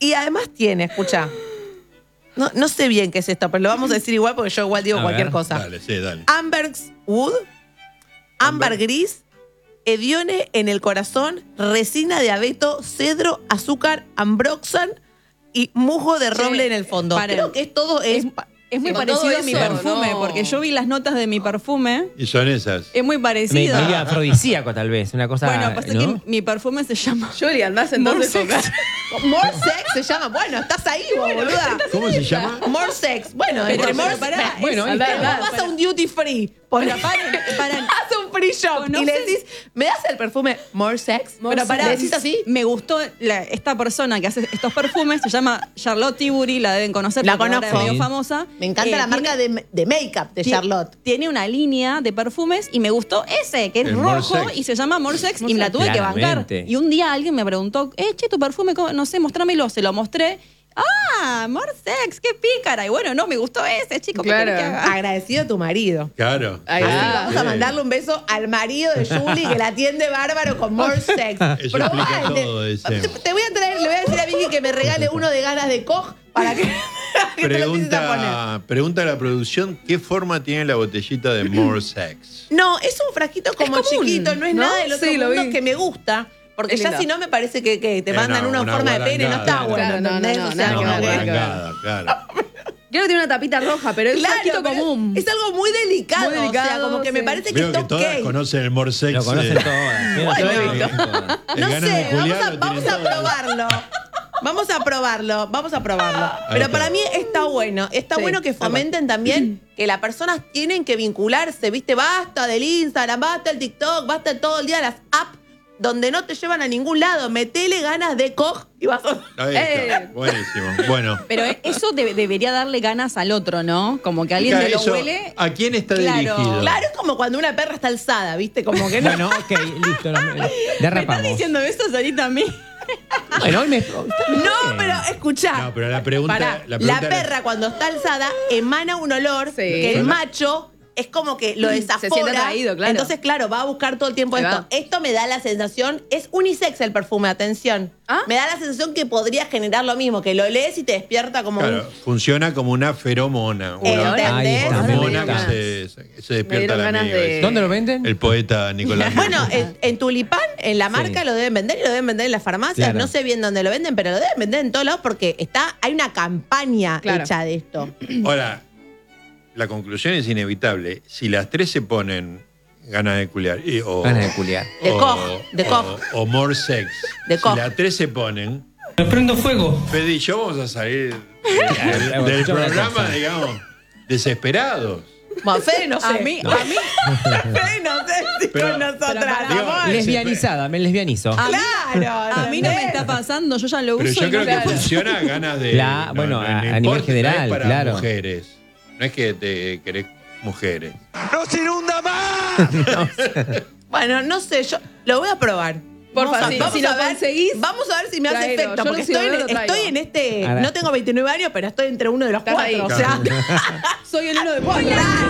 Y además tiene, escucha. No sé bien qué es esto, pero lo vamos a decir igual porque yo igual digo cualquier cosa. Dale, sí, dale. Amber's Wood, ámbar gris, Edione en el corazón, resina de abeto, cedro, azúcar, ambroxan y musgo de roble en el fondo. Creo que es todo Es muy Sí, con parecido todo a mi eso, perfume, no. porque yo vi las notas de mi perfume. Y son esas. Es muy parecido. Medio afrodisíaco, tal vez. Una cosa. Bueno, pasa ¿no? que mi perfume se llama Julie, andás entonces More con... Sex. More Sex se llama. Bueno, estás ahí vos, boluda. ¿Cómo se llama? More Sex. Bueno, Pero entre more pará, bueno, es- andá, vos andá, vas a un duty free. Pero paren. Haz un free shop y le ¿Conocen? decís, ¿me das el perfume More Sex? Pero pará, ¿Le decís así? Me gustó esta persona que hace estos perfumes, se llama Charlotte Tilbury, la deben conocer La porque ahora conozco. es medio Sí. famosa. Me encanta la marca de make-up de Charlotte. Tiene una línea de perfumes y me gustó ese, que es El More rojo Sex. y se llama More Sex y me la tuve que bancar. Claramente. Y un día alguien me preguntó, che, tu perfume, no sé, mostrámelo. Se lo mostré. ¡Ah, More Sex! ¡Qué pícara! Y bueno, no, me gustó ese, chico. ¿Qué Claro. querés que haga? Agradecido a tu marido. Claro. Ahí Así va. vamos a mandarle un beso al marido de Julie que la atiende bárbaro con More Sex. Eso Probá explica el de- todo, ese. Te voy a traer, le voy a decir a Vicky que me regale uno de ganas de Koch para que, que te lo empieces a poner. Pregunta a la producción, ¿qué forma tiene la botellita de More Sex? No, es un frasquito como Es común, chiquito, no es ¿no? nada del otro Sí, lo mundo vi. que me gusta. Porque Es ya lindo. si no me parece que te Es mandan una una forma de pene, no está guarangada. bueno. Claro, no, ¿entendés? no, O sea, nada como que Una ver. que- guarangada, claro. Creo que tiene una tapita roja, pero es un Claro, frasquito pero común. es algo muy delicado, Muy delicado, o sea, como que me sí. parece que Veo está que todas ok. conocen el More Sex. Lo conocen todas. Mira, Bueno, yo lo he listo. visto todas. El No ganas sé, de Julián lo vamos tiene a todo. probarlo. Vamos a probarlo. Pero está. para mí está bueno. Está Sí, bueno que está fomenten también que las personas tienen que vincularse, ¿viste? Basta del Instagram, basta el TikTok, basta todo el día las apps donde no te llevan a ningún lado. Metele ganas de Koch y vas a... Ahí está. Buenísimo. Bueno. Pero eso debería darle ganas al otro, ¿no? Como que alguien te lo Eso, huele. ¿a quién está Claro. dirigido? Claro, es como cuando una perra está alzada, ¿viste? Como que no... Bueno, ok, listo. ¿Me estás Derrapamos. diciendo eso ahorita a mí? Bueno, hoy me. No, pero escuchá. No, pero la pregunta- Pará, la pregunta la era- perra cuando está alzada emana un olor que el macho es como que lo desafora. Se siente atraído, claro. Entonces, claro, va a buscar todo el tiempo Ahí esto. va. Esto me da la sensación, es unisex el perfume, atención. ¿Ah? Me da la sensación que podría generar lo mismo, que lo lees y te despierta como Claro, funciona como una feromona. Una Ahí está, me feromona gusta. que se Me despierta dieron la ganas amiga. de- dice. ¿Dónde lo venden? El poeta Nicolás. Bueno, en Tulipán, en la marca Sí. lo deben vender y lo deben vender en las farmacias. Claro. No sé bien dónde lo venden, pero lo deben vender en todos lados porque hay una campaña Claro. hecha de esto. Ahora, la conclusión es inevitable. Si las tres se ponen ganas de culiar Ganas de culiar. De Koch. o More Sex, De si Koch. las tres se ponen, Me prendo fuego. Fede y yo vamos a salir Bueno, del escuchame una programa, cosa. digamos, desesperados. Bueno, Fede no sé. A mí, Fede no sé si Pero- con nosotras. Digo, amor. Lesbianizada, me lesbianizo. Claro. a mí no me está pasando, yo ya lo Pero uso. yo y creo no que funciona a ganas de. Bueno, a importa, nivel no es general, para claro. mujeres. No es que te querés mujeres. Bueno, no sé, yo lo voy a probar. Porfa, Vamos a- si vamos lo a ver- conseguís, Vamos a ver si me hace tráelo. efecto. Yo Porque si lo estoy, veo, lo traigo. estoy en este. Ahora- No tengo 29 años, pero estoy entre uno de los Estás cuatro. ahí. O sea, soy el uno de cuatro.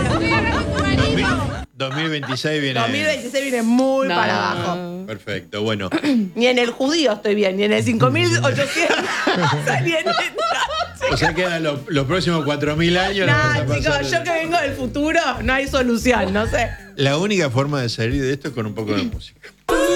2026 viene. 2026 viene muy No. para abajo. Perfecto, bueno. Ni en el judío estoy bien, ni en el 5800, ni en el. O sea, quedan los próximos 4.000 años. la vas a No, pasar- chicos, yo que vengo del futuro, no hay solución, no sé. La única forma de salir de esto es con un poco de música.